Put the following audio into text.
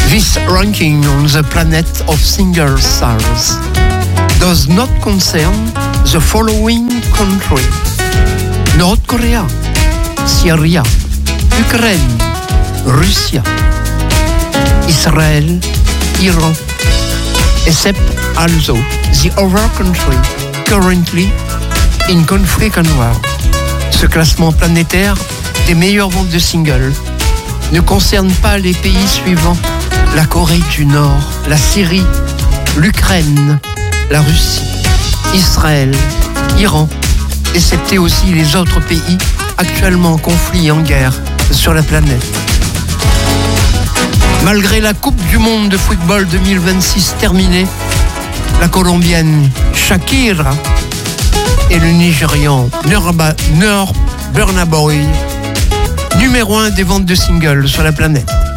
This ranking on the planet of single stars does not concern the following countries: North Korea, Syria, Ukraine, Russia, Israel, Iran, except also the other countries currently in conflict and war. Ce classement planétaire des meilleures ventes de singles ne concerne pas les pays suivants: la Corée du Nord, la Syrie, l'Ukraine, la Russie, Israël, Iran, excepté aussi les autres pays actuellement en conflit et en guerre sur la planète. Malgré la Coupe du Monde de football 2026 terminée, la Colombienne Shakira et le Nigérian Burna Boy, numéro 1 des ventes de singles sur la planète.